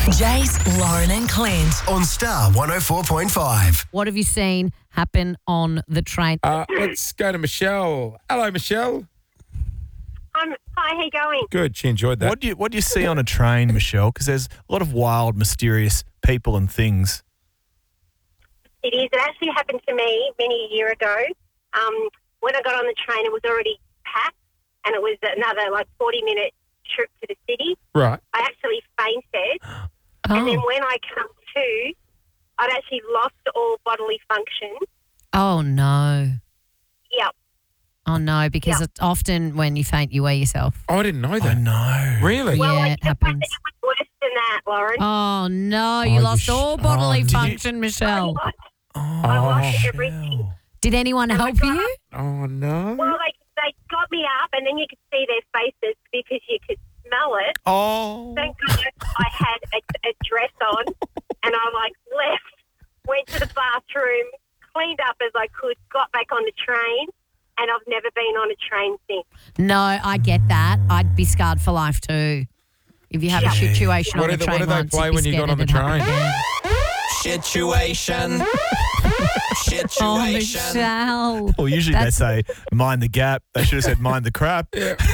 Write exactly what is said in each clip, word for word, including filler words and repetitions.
Jace, Lauren and Clint. On Star one oh four point five. What have you seen happen on the train? Uh, let's go to Michelle. Hello, Michelle. Um, hi, how you going? Good. She enjoyed that. What do you What do you see on a train, Michelle? Because there's a lot of wild, mysterious people and things. It is. It actually happened to me many a year ago. Um, when I got on the train, it was already packed, and it was another like forty-minute trip to the city. Right. I actually fainted, Oh. and then when I come to, I'd actually lost all bodily function. Oh, no. Yep. Oh, no, because Yeah. it's often when you faint, you weigh yourself. Oh, I didn't know that. I know. Really? Well, Yeah, like, it the fact happens. that it was worse than that, Lauren. Oh, no, Oh, you you lost sh- all oh, bodily did you- function, I Michelle. lost, Oh, I lost Michelle. everything. Did anyone Oh, my help God. you? Oh, no. Well, they, they got me up, and then you could see their faces because you could smell it. Oh. Thank goodness I had a, a dress on, and I like left, went to the bathroom, cleaned up as I could, got back on the train, and I've never been on a train since. No, I get that. I'd be scarred for life too. If you have a Gee. situation What on did the they- what train did they once, play you'd be when you scared got on the it'd happen train? again. Situation. Oh, Situation. Michelle. Well, usually That's- they say, mind the gap. They should have said, mind the crap.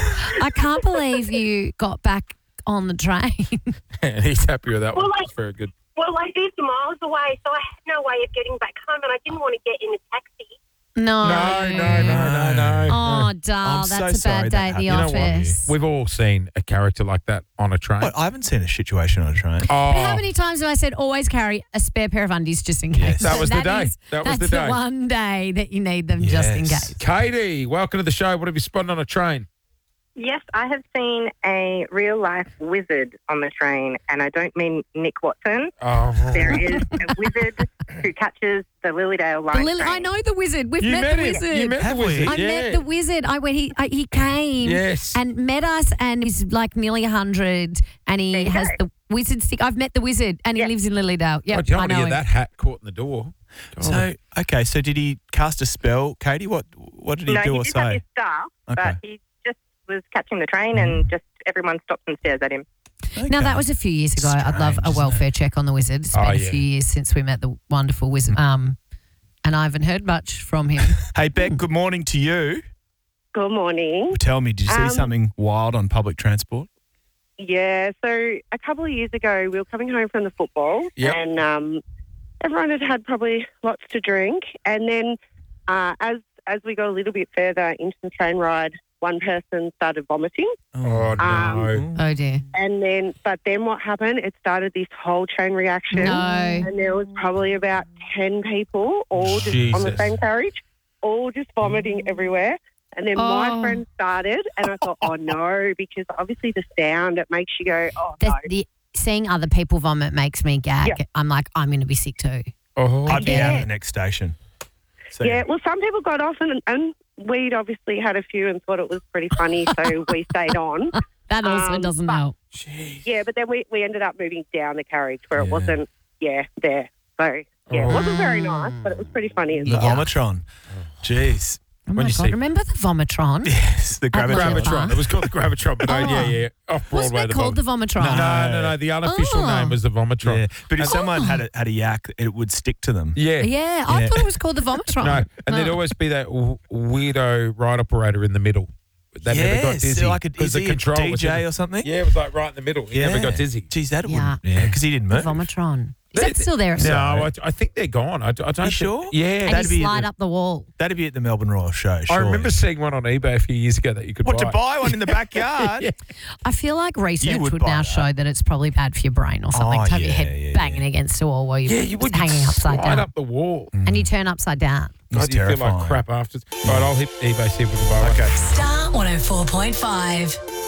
I can't believe you got back on the train. And he's happy with that Well, one. like- That's very good. Well, I lived miles away, so I had no way of getting back home, and I didn't want to get in a taxi. No. No, no, no, no, no. Oh, no. Darl, I'm so that's a sorry bad that day at the You know what? office. We've all seen a character like that on a train. What? I haven't seen a situation on a train. Oh, But how many times have I said always carry a spare pair of undies just in case? Yes. That was the That day. is- That was the that's day. one day that you need them just in Yes. case. Katie, welcome to the show. What have you spotted on a train? Yes, I have seen a real-life wizard on the train, and I don't mean Nick Watson. Oh, There is a wizard who catches the Lilydale line The Lily, train. I know the wizard. We've you met, met the him. wizard. You met Have the wizard. we? I yeah. met the wizard. I went. He I, he came. Yes. And met us, and he's like nearly a hundred, and he There you has go. the wizard stick. I've met the wizard, and he Yeah. lives in Lilydale. Yeah, I don't I want to know get him. that hat caught in the door. God. So, okay, so did he cast a spell, Katie? What What did he no, do he or did have say? his staff, Okay. but he just was catching the train, and just everyone stopped and stares at him. Now, that was a few years ago. I'd love Strange, a isn't welfare check on the wizard. It's been Oh, a yeah. few years since we met the wonderful wizard, um, and I haven't heard much from him. Hey, Beck, good morning to you. Good morning. Tell me, did you see Um, something wild on public transport? Yeah, so a couple of years ago, we were coming home from the football, Yep. and um, everyone had had probably lots to drink. And then uh, as as we got a little bit further into the train ride, one person started vomiting. Oh, no. Um, Oh dear. And then, but then what happened? It started this whole chain reaction. No. And there was probably about ten people all just on the Jesus. same carriage, all just vomiting everywhere. And then Oh. my friend started, and I thought, oh no, because obviously the sound, it makes you go, oh The, no. the, seeing other people vomit makes me gag. Yeah. I'm like, I'm going to be sick too. Oh, I'd be out Yeah. at the next station. So, Yeah, well, some people got off, and, and we'd obviously had a few and thought it was pretty funny, so we stayed on. That also Um, doesn't but- help. Jeez. Yeah, but then we, we ended up moving down the carriage where Yeah. it wasn't, yeah, there. So, yeah, it wasn't very nice, but it was pretty funny as The well. Vomitron. Jeez. Oh when my you God, see- remember the Vomitron? Yes, the At gravitron. Gravitron. It was called the Gravitron, but no, Oh. yeah, yeah. Off Wasn't Broadway. it called the Vomitron? No. No, no, no. The unofficial Oh. name was the Vomitron. Yeah. But if And- someone had a, had a yak, it would stick to them. Yeah. Yeah, I Yeah. thought it was called the Vomitron. No, and No. there'd always be that w- weirdo ride operator in the middle. That never got Yes, dizzy. like a, 'cause is the he a control was D J in- or something? Yeah, it was like right in the middle. He never Yeah. got dizzy. Geez, that Yeah. wouldn't. Yeah, because he didn't The move. Vomitron. Is But- that still there? No, I, I think they're gone. I, d- I don't. You think- sure? Yeah. And that'd you be slide the- up the wall. That'd be at the Melbourne Royal Show. I surely. remember seeing one on eBay a few years ago that you could What, buy. to buy one in the backyard? Yeah. I feel like research would would, buy now that. show that it's probably bad for your brain or something Oh, to have your yeah, head yeah, banging yeah. against a wall while you're Yeah, you would hanging just upside slide down. up the wall. And you turn upside down. It's God, you feel like terrifying. crap after. Right, I'll hit eBay see if we can buy one. Okay. Star one oh four point five.